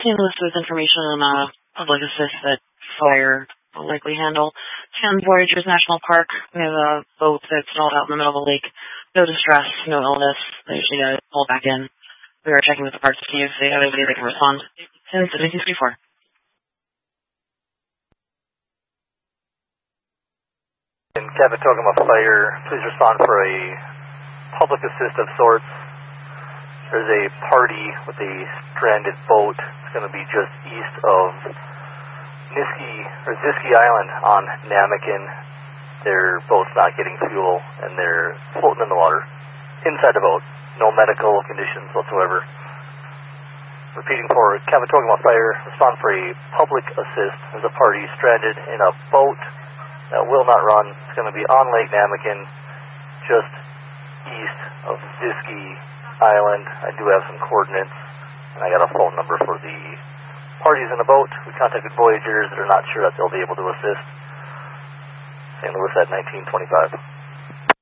St. Louis with information on a public assist that fire will likely handle. San Voyageurs National Park, we have a boat that's stalled out in the middle of the lake. No distress, no illness. They usually got to pull back in. We are checking with the parts to see if they have anybody that can respond. Since 1734. In Cavatogama Fire, please respond for a public assist of sorts. There's a party with a stranded boat. It's going to be just east of Ziski Island on Namakan. Their boat's not getting fuel, and they're floating in the water. Inside the boat. No medical conditions whatsoever. Repeating for Cavatogama Fire, respond for a public assist. There's a party stranded in a boat that will not run. It's going to be on Lake Namakan, just east of Ziski Island. I do have some coordinates, and I got a phone number for the parties in the boat. We contacted Voyageurs that are not sure that they'll be able to assist. St. Louis at 1925.